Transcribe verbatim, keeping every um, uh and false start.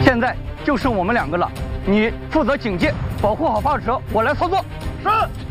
现在就剩我们两个了，你负责警戒，保护好发射车，我来操作。 是。